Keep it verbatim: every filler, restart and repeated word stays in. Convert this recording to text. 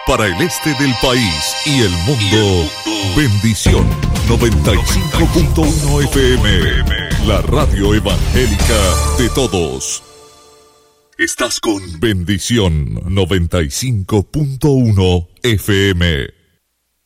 Para el este del país y el mundo, Bendición noventa y cinco punto uno F M, la radio evangélica de todos. Estás con Bendición noventa y cinco punto uno F M.